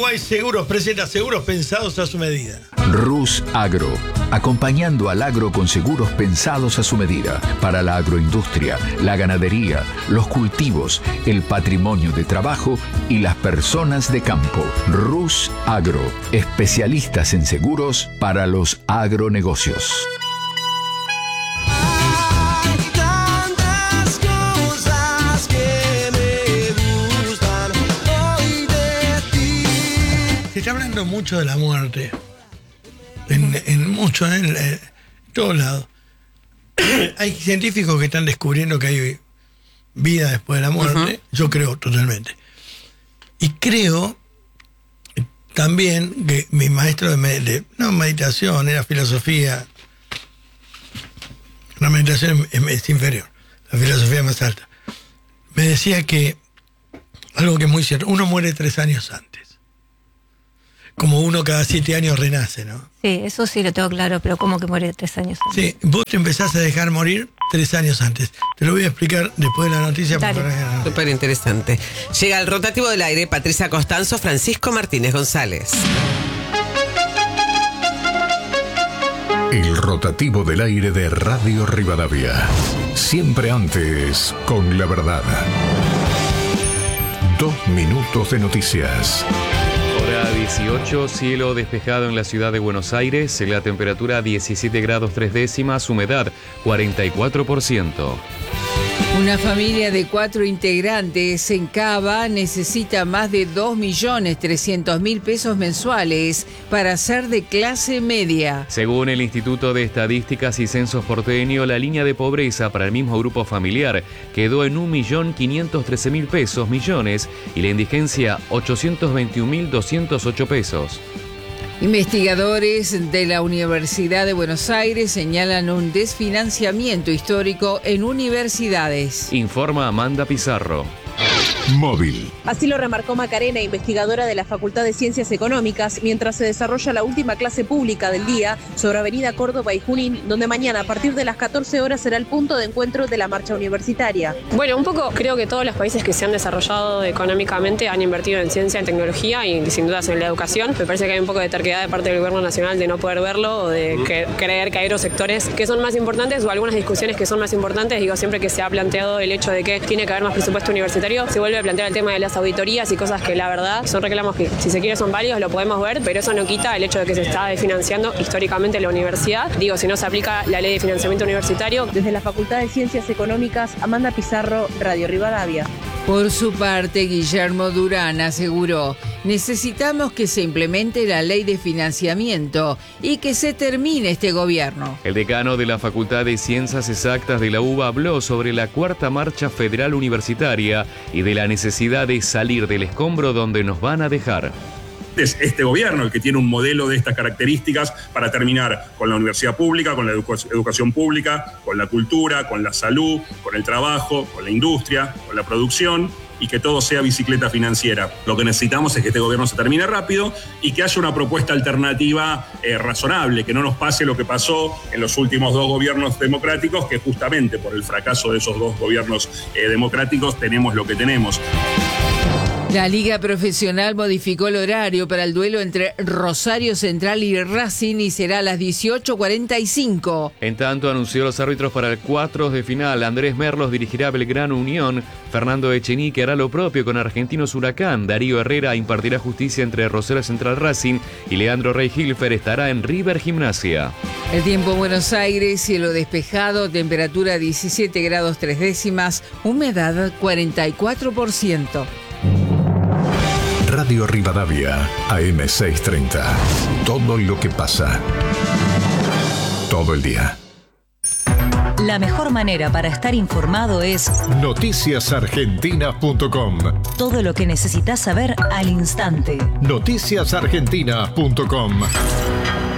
Uruguay Seguros presenta seguros pensados a su medida. Rus Agro, acompañando al agro con seguros pensados a su medida, para la agroindustria, la ganadería, los cultivos, el patrimonio de trabajo y las personas de campo. Rus Agro, especialistas en seguros para los agronegocios. Se está hablando mucho de la muerte. En todos lados. Hay científicos que están descubriendo que hay vida después de la muerte. Yo creo totalmente. Y creo también que mi maestro de no meditación, era filosofía. La meditación es inferior, la filosofía más alta. Me decía que algo que es muy cierto, uno muere 3 años antes. Como uno cada 7 años renace, ¿no? Sí, eso sí lo tengo claro, pero ¿cómo que muere 3 años antes? Sí, vos te empezás a dejar morir 3 años antes. Te lo voy a explicar después de la noticia. Súper interesante. Llega al rotativo del aire Patricia Costanzo, Francisco Martínez González. El rotativo del aire de Radio Rivadavia. Siempre antes, con la verdad. 2 minutos de noticias. Hora 18, cielo despejado en la ciudad de Buenos Aires, la temperatura 17 grados 3 décimas, humedad 44%. Una familia de 4 integrantes en Cava necesita más de 2.300.000 pesos mensuales para ser de clase media. Según el Instituto de Estadísticas y Censos porteño, la línea de pobreza para el mismo grupo familiar quedó en 1.513.000 pesos millones y la indigencia 821.208 pesos. Investigadores de la Universidad de Buenos Aires señalan un desfinanciamiento histórico en universidades. Informa Amanda Pizarro. Móvil. Así lo remarcó Macarena, investigadora de la Facultad de Ciencias Económicas, mientras se desarrolla la última clase pública del día sobre Avenida Córdoba y Junín, donde mañana a partir de las 14 horas será el punto de encuentro de la marcha universitaria. Bueno, un poco creo que todos los países que se han desarrollado económicamente han invertido en ciencia, en tecnología y sin dudas en la educación. Me parece que hay un poco de terquedad de parte del gobierno nacional de no poder verlo o de creer que hay otros sectores que son más importantes o algunas discusiones que son más importantes. Digo, siempre que se ha planteado el hecho de que tiene que haber más presupuesto universitario, se vuelve a plantear el tema de las auditorías y cosas que la verdad son reclamos que si se quiere son válidos, lo podemos ver, pero eso no quita el hecho de que se está desfinanciando históricamente la universidad. Digo, si no se aplica la ley de financiamiento universitario. Desde la Facultad de Ciencias Económicas, Amanda Pizarro, Radio Rivadavia. Por su parte, Guillermo Durán aseguró: necesitamos que se implemente la ley de financiamiento y que se termine este gobierno. El decano de la Facultad de Ciencias Exactas de la UBA habló sobre la 4ª Marcha Federal Universitaria y de la necesidad de salir del escombro donde nos van a dejar. Es este gobierno el que tiene un modelo de estas características para terminar con la universidad pública, con la educación pública, con la cultura, con la salud, con el trabajo, con la industria, con la producción, y que todo sea bicicleta financiera. Lo que necesitamos es que este gobierno se termine rápido y que haya una propuesta alternativa razonable, que no nos pase lo que pasó en los últimos 2 gobiernos democráticos, que justamente por el fracaso de esos 2 gobiernos democráticos tenemos lo que tenemos. La Liga Profesional modificó el horario para el duelo entre Rosario Central y Racing y será a las 18:45. En tanto, anunció los árbitros para el 4 de final. Andrés Merlos dirigirá Belgrano Unión, Fernando Echenique hará lo propio con Argentinos Huracán, Darío Herrera impartirá justicia entre Rosario Central Racing y Leandro Rey Hilfer estará en River Gimnasia. El tiempo en Buenos Aires, cielo despejado, temperatura 17 grados 3 décimas, humedad 44%. Radio Rivadavia, AM630. Todo lo que pasa. Todo el día. La mejor manera para estar informado es noticiasargentinas.com. Todo lo que necesitas saber al instante. Noticiasargentinas.com.